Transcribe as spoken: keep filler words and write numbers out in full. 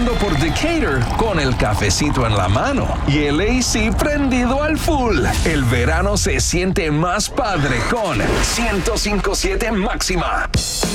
pasando por Decatur con el cafecito en la mano y el A C prendido al full. El verano se siente más padre con ciento cinco punto siete Máxima.